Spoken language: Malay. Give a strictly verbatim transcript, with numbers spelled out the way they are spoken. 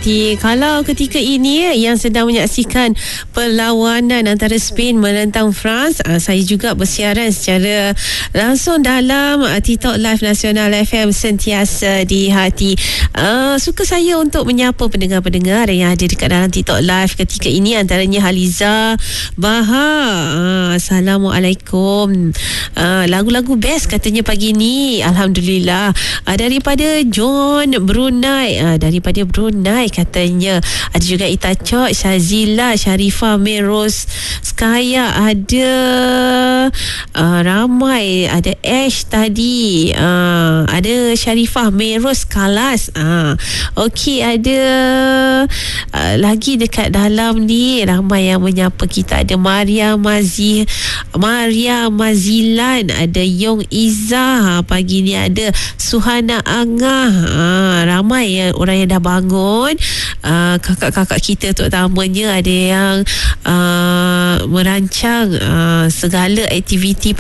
Hati. Kalau ketika ini yang sedang menyaksikan perlawanan antara Spain menentang France, uh, saya juga bersiaran secara langsung dalam uh, TikTok Live Nasional F M Sentiasa di Hati. Uh, suka saya untuk menyapa pendengar-pendengar yang ada dekat dalam TikTok Live ketika ini, antaranya Haliza Baha. Uh, Assalamualaikum. Uh, lagu-lagu best katanya pagi ni. Alhamdulillah. Uh, daripada John Brunei, uh, daripada Brunei katanya. Ada juga Ita Chok, Shazila, Sharifah, Meros Skaya, ada uh, ramai, ada Ash tadi, uh, ada Sharifah, Meros Kalas, uh, okey, ada uh, lagi dekat dalam ni ramai yang menyapa kita. Ada Maria Mazi, Maria Mazilan, ada Yong Izzah, pagi ni ada Suhana Angah, uh, ramai yang orang yang dah bangun. Uh, kakak-kakak kita terutamanya ada yang uh, merancang uh, segala aktiviti